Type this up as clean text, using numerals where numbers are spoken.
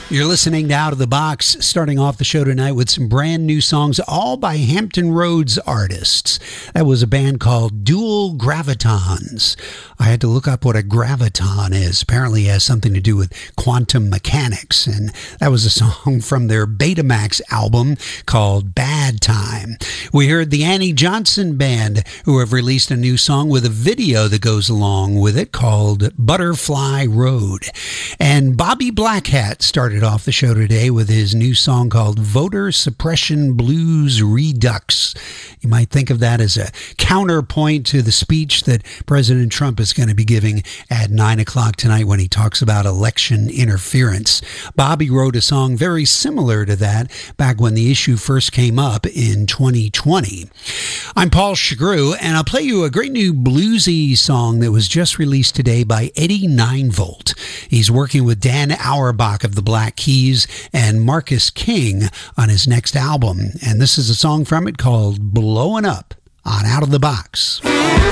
You're listening to Out of the Box, starting off the show tonight with some brand new songs, all by Hampton Roads artists. That was a band called Dual Gravitons. I had to look up what a graviton is. Apparently it has something to do with quantum mechanics, and that was a song from their Betamax album called Bad Time. We heard the Annie Johnson Band, who have released a new song with a video that goes along with it called Butterfly Road. And Bobby Blackhat started off the show today with his new song called Voter Suppression Blues Redux. You might think of that as a counterpoint to the speech that President Trump is going to be giving at 9 o'clock tonight when he talks about election interference. Bobby wrote a song very similar to that back when the issue first came up in 2020. I'm Paul Shagrew, and I'll play you a great new bluesy song that was just released today by Eddie Ninevolt. He's working with Dan Auerbach of the Black Keys and Marcus King on his next album, and this is a song from it called Blowin' Up on Out of the Box.